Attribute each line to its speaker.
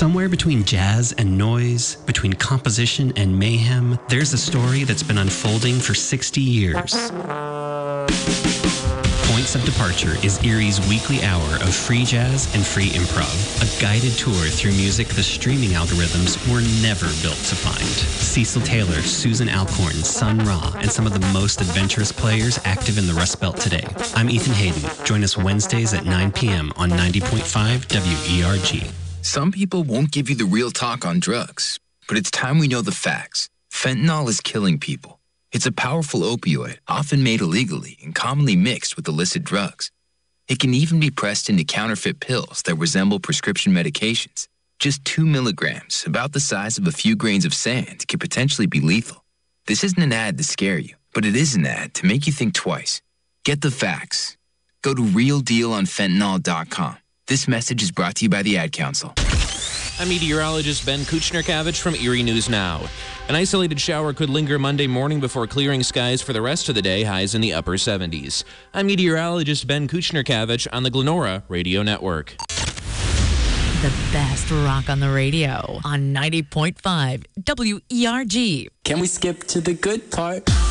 Speaker 1: Somewhere between jazz and noise, between composition and mayhem, there's a story that's been unfolding for 60 years. Points of Departure is Erie's weekly hour of free jazz and free improv, a guided tour through music the streaming algorithms were never built to find. Cecil Taylor, Susan Alcorn, Sun Ra, and some of the most adventurous players active in the Rust Belt today. I'm Ethan Hayden. Join us Wednesdays at 9 p.m. on 90.5 WERG.
Speaker 2: Some people won't give you the real talk on drugs, but it's time we know the facts. Fentanyl is killing people. It's a powerful opioid, often made illegally and commonly mixed with illicit drugs. It can even be pressed into counterfeit pills that resemble prescription medications. Just 2 milligrams, about the size of a few grains of sand, can potentially be lethal. This isn't an ad to scare you, but it is an ad to make you think twice. Get the facts. Go to realdealonfentanyl.com. This message is brought to you by the Ad Council.
Speaker 3: I'm meteorologist Ben Kuchner-Kavich from Erie News Now. An isolated shower could linger Monday morning before clearing skies for the rest of the day, highs in the upper 70s. I'm meteorologist Ben Kuchner-Kavich on the Glenora Radio Network.
Speaker 4: The best rock on the radio on 90.5 WERG.
Speaker 5: Can we skip to the good part?